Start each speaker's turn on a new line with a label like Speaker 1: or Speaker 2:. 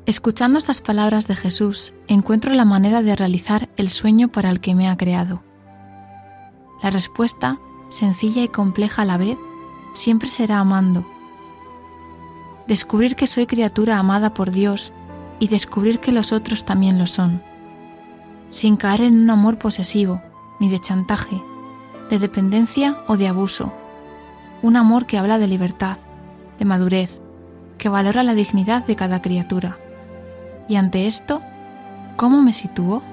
Speaker 1: Escuchando estas palabras de Jesús, encuentro la manera de realizar el sueño para el que me ha creado. La respuesta, sencilla y compleja a la vez, siempre será amando. Descubrir que soy criatura amada por Dios y descubrir que los otros también lo son, sin caer en un amor posesivo, ni de chantaje, de dependencia o de abuso. Un amor que habla de libertad, de madurez, que valora la dignidad de cada criatura. Y ante esto, ¿cómo me sitúo?